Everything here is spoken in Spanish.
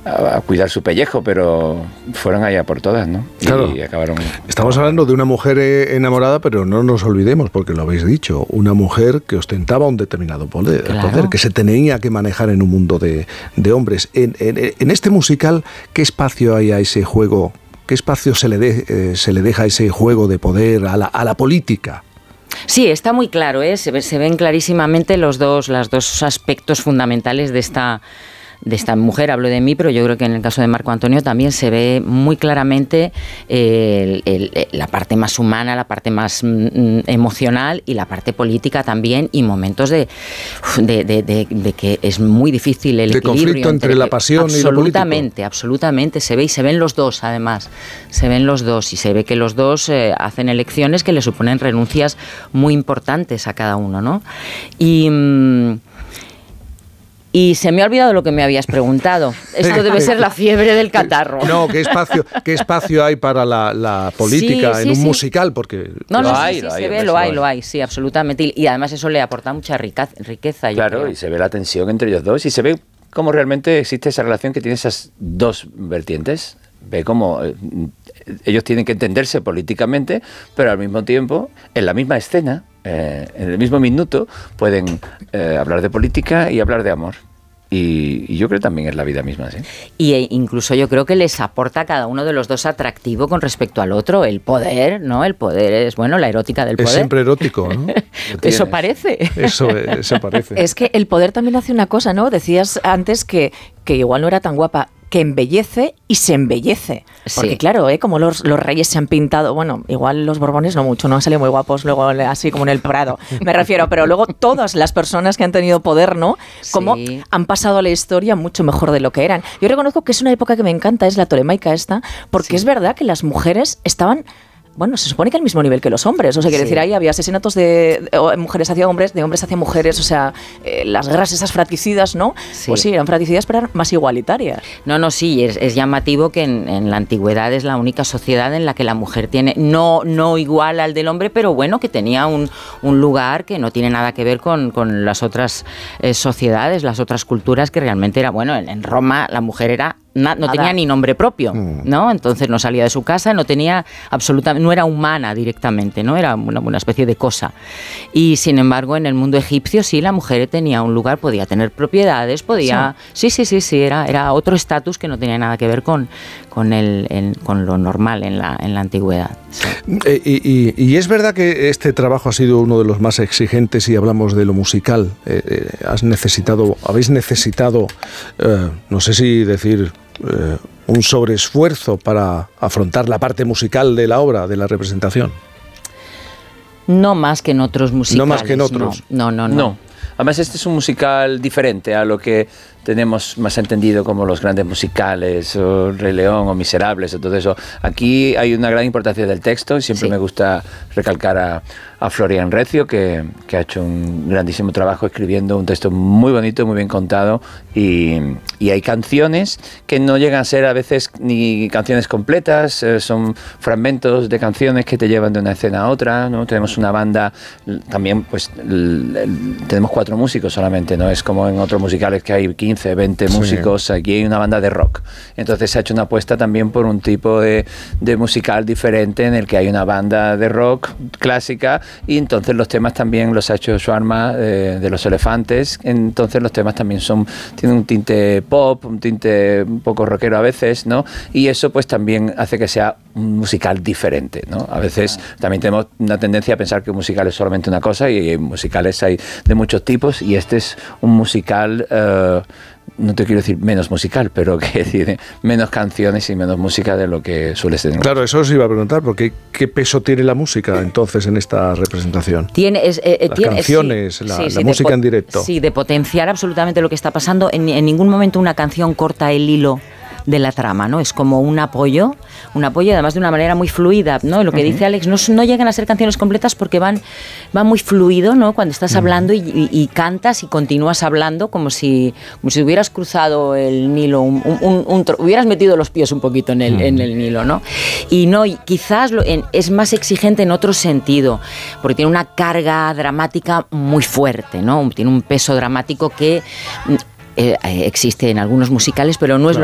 a cuidar su pellejo, pero fueron allá por todas, ¿no? Claro. Y acabaron... Estamos hablando de una mujer enamorada, pero no nos olvidemos, porque lo habéis dicho, una mujer que ostentaba un determinado poder, que se tenía que manejar en un mundo de hombres. En este musical, ¿qué espacio hay a ese juego? ¿Qué espacio se le deja a ese juego de poder, a la política? Sí, está muy claro, ¿eh? Se ven clarísimamente los dos aspectos fundamentales de esta mujer. Hablo de mí, pero yo creo que en el caso de Marco Antonio también se ve muy claramente la parte más humana, la parte más emocional y la parte política también, y momentos de que es muy difícil el equilibrio. De conflicto entre la pasión y lo político. Absolutamente, se ve, y se ven los dos además, y se ve que los dos hacen elecciones que le suponen renuncias muy importantes a cada uno, ¿no? Y se me ha olvidado lo que me habías preguntado. Esto debe ser la fiebre del catarro. No, ¿qué espacio hay para la política en un musical? Porque lo hay, sí, absolutamente. Y además eso le aporta mucha riqueza. Claro, y se ve la tensión entre ellos dos y se ve cómo realmente existe esa relación que tiene esas dos vertientes. Ve cómo ellos tienen que entenderse políticamente, pero al mismo tiempo, en la misma escena, en el mismo minuto, pueden hablar de política y hablar de amor. Y yo creo que también es la vida misma, ¿sí? Y incluso yo creo que les aporta a cada uno de los dos atractivo con respecto al otro. El poder, ¿no? El poder es, la erótica del poder. Es siempre erótico, ¿no? Eso parece. Eso parece. Es que el poder también hace una cosa, ¿no? Decías antes que igual no era tan guapa, que embellece y se embellece. Porque sí, claro, como los reyes se han pintado, bueno, igual los Borbones no mucho, no han salido muy guapos luego así como en el Prado, me refiero, pero luego todas las personas que han tenido poder, ¿no? Como han pasado a la historia mucho mejor de lo que eran. Yo reconozco que es una época que me encanta, es la tolemaica esta, porque es verdad que las mujeres estaban... Bueno, se supone que al mismo nivel que los hombres. O sea, quiere decir, ahí había asesinatos de mujeres hacia hombres, de hombres hacia mujeres. O sea, las guerras esas fratricidas, ¿no? Sí. Pues sí, eran fratricidas, pero eran más igualitarias. No, sí, es llamativo que en la antigüedad es la única sociedad en la que la mujer tiene, no igual al del hombre, pero bueno, que tenía un lugar que no tiene nada que ver con las otras sociedades, las otras culturas, que realmente era, en Roma la mujer era... No tenía ni nombre propio, ¿no? Entonces no salía de su casa, no tenía absolutamente, no era humana directamente, ¿no? Era una especie de cosa. Y sin embargo, en el mundo egipcio sí, la mujer tenía un lugar, podía tener propiedades, podía... Sí, era otro estatus que no tenía nada que ver con lo normal en la antigüedad. Sí. Y es verdad que este trabajo ha sido uno de los más exigentes si hablamos de lo musical. Habéis necesitado, no sé si decir... un sobreesfuerzo para afrontar la parte musical de la obra, de la representación. No más que en otros musicales. No más que en otros. No. Además, este es un musical diferente a lo que tenemos más entendido como los grandes musicales, o Rey León, o Miserables, o todo eso. Aquí hay una gran importancia del texto, y siempre me gusta recalcar a Florian Recio, que ha hecho un grandísimo trabajo escribiendo un texto muy bonito, muy bien contado, y hay canciones que no llegan a ser a veces ni canciones completas, son fragmentos de canciones que te llevan de una escena a otra, ¿no? Tenemos una banda, también pues tenemos 4 músicos solamente, no es como en otros musicales que hay 15, 20 músicos, aquí hay una banda de rock. Entonces se ha hecho una apuesta también por un tipo de musical diferente en el que hay una banda de rock clásica, y entonces los temas también los ha hecho Schwarma de Los Elefantes, entonces los temas también tienen un tinte pop, un tinte un poco rockero a veces, ¿no? Y eso pues también hace que sea un musical diferente, ¿no? A veces también tenemos una tendencia a pensar que un musical es solamente una cosa, y musicales hay de muchos tipos, y este es un musical... no te quiero decir menos musical, pero que tiene menos canciones y menos música de lo que suele ser. Claro, eso os iba a preguntar, porque ¿qué peso tiene la música entonces en esta representación? Las canciones, la música en directo. Sí, de potenciar absolutamente lo que está pasando. En ningún momento una canción corta el hilo de la trama, ¿no? Es como un apoyo además de una manera muy fluida, ¿no? Lo que dice Alex, no llegan a ser canciones completas porque van muy fluido, ¿no? Cuando estás hablando y cantas y continúas hablando como si hubieras cruzado el Nilo, hubieras metido los pies un poquito en el Nilo, ¿no? Y quizás es más exigente en otro sentido, porque tiene una carga dramática muy fuerte, ¿no? Tiene un peso dramático que existe en algunos musicales, pero no es